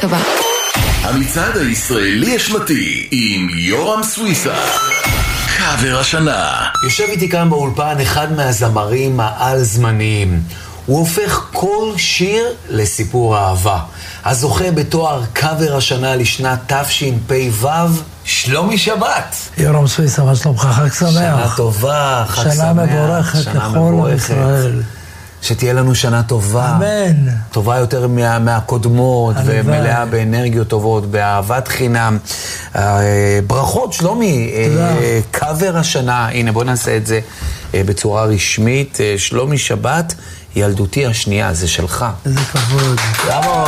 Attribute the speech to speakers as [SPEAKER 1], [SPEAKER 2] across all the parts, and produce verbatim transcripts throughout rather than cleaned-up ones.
[SPEAKER 1] הבא.
[SPEAKER 2] המצעד הישראלי השנתי עם יורם סוויסה. קאבר השנה.
[SPEAKER 3] יושב איתי כאן באולפן אחד מהזמרים העל זמניים. הוא הופך כל שיר לסיפור אהבה. הזוכה בתואר קאבר השנה לשנת תשפ"ו, שלומי שבת.
[SPEAKER 4] יורם סוויסה, מה שלומך? חג שמח.
[SPEAKER 3] שנה טובה, חג שמח.
[SPEAKER 4] שנה מבורכת לכל ישראל.
[SPEAKER 3] שתהיה לנו שנה טובה.
[SPEAKER 4] אמן.
[SPEAKER 3] טובה יותר מה, מהקודמות, ומלאה באנרגיות טובות, באהבת חינם. ברכות, שלומי.
[SPEAKER 4] תודה.
[SPEAKER 3] קאבר השנה, הנה בוא נעשה את זה בצורה רשמית. שלומי שבת, ילדותי השנייה, זה שלך.
[SPEAKER 4] איזה כבוד.
[SPEAKER 3] למה?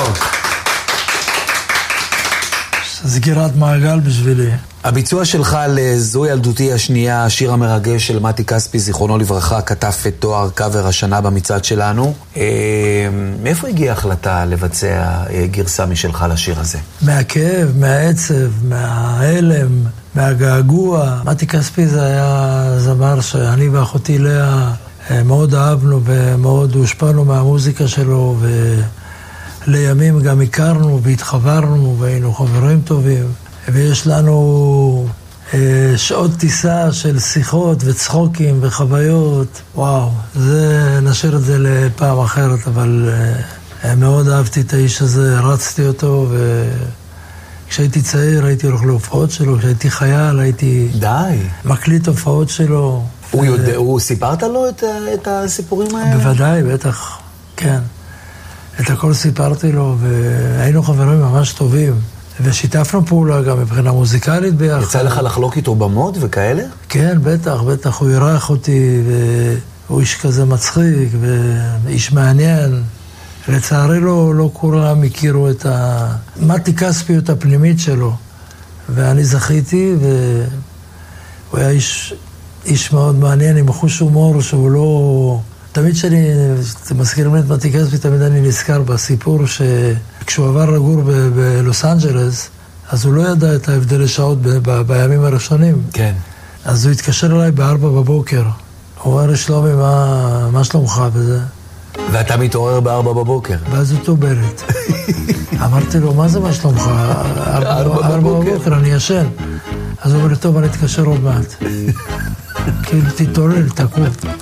[SPEAKER 4] סגירת מעגל בשבילי.
[SPEAKER 3] הביצוע שלך לזו ילדותי השנייה, השיר המרגש של מתי כספי, זיכרונו לברכה, כתב את תואר קאבר השנה במצעד שלנו. מאיפה הגיעה ההחלטה לבצע גרסה משלך לשיר הזה?
[SPEAKER 4] מהכאב, מהעצב, מההלם, מהגעגוע. מתי כספי זה היה זמר שאני ואחותי לאה מאוד אהבנו ומאוד הושפענו מהמוזיקה שלו, ולימים גם הכרנו והתחברנו והיינו חברים טובים. ויש לנו אה, שעות טיסה של שיחות וצחוקים וחוויות. וואו, זה, נשאיר את זה לפעם אחרת, אבל אה, מאוד אהבתי את האיש הזה, רצתי אותו, וכשהייתי צעיר הייתי הולך להופעות שלו, כשהייתי חייל הייתי
[SPEAKER 3] די.
[SPEAKER 4] מקליט הופעות שלו.
[SPEAKER 3] הוא יודע, הוא סיפרת לו את, את הסיפורים האלה?
[SPEAKER 4] בוודאי, בטח, כן. את הכל סיפרתי לו, והיינו חברים ממש טובים. ושיתפנו פעולה גם מבחינה מוזיקלית ביחד.
[SPEAKER 3] יצא לך לחלוק איתו במות וכאלה?
[SPEAKER 4] כן, בטח, בטח. הוא ירח אותי, והוא איש כזה מצחיק, ואיש מעניין. לצערי לא, לא כולם הכירו את ה... מתי כספיות הפנימית שלו. ואני זכיתי, והוא היה איש, איש מאוד מעניין, עם חוש הומור שהוא לא... תמיד שאני, אתם מזכירים לי את מתי כספי, תמיד אני נזכר בסיפור שכשהוא עבר לגור ב- בלוס אנג'לס, אז הוא לא ידע את ההבדל לשעות ב- ב- בימים הראשונים.
[SPEAKER 3] כן.
[SPEAKER 4] אז הוא התקשר אליי בארבע בבוקר. הוא אומר לי, שלומי, מה, מה שלומך בזה?
[SPEAKER 3] ואתה מתעורר בארבע בבוקר.
[SPEAKER 4] ואז הוא טובלת. אמרתי לו, מה זה מה שלומך? ארבע,
[SPEAKER 3] ארבע
[SPEAKER 4] ארבע
[SPEAKER 3] בבוקר.
[SPEAKER 4] בבוקר, אני ישן. אז הוא אומר לי, טוב, אני אתקשר עוד מעט. כאילו, תתעורר, תקום.